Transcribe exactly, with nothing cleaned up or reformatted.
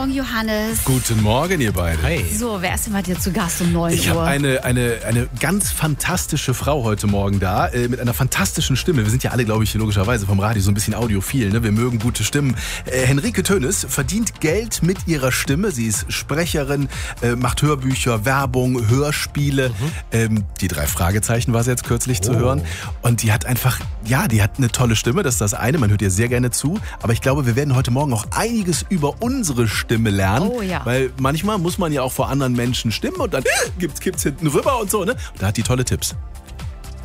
Morgen, Johannes. Guten Morgen, ihr beide. Hey. So, wer ist denn bei dir zu Gast um neun Uhr? Ich habe eine, eine, eine ganz fantastische Frau heute Morgen da, äh, mit einer fantastischen Stimme. Wir sind ja alle, glaube ich, logischerweise vom Radio so ein bisschen audiophil, ne? Wir mögen gute Stimmen. Äh, Henrike Tönnes verdient Geld mit ihrer Stimme. Sie ist Sprecherin, äh, macht Hörbücher, Werbung, Hörspiele. Mhm. Ähm, die drei Fragezeichen war sie jetzt kürzlich oh. zu hören. Und die hat einfach, ja, die hat eine tolle Stimme, das ist das eine. Man hört ihr sehr gerne zu. Aber ich glaube, wir werden heute Morgen auch einiges über unsere Stimme lernen. Oh ja. Weil manchmal muss man ja auch vor anderen Menschen stimmen und dann gibt's, gibt's hinten rüber und so, ne? Und da hat die tolle Tipps.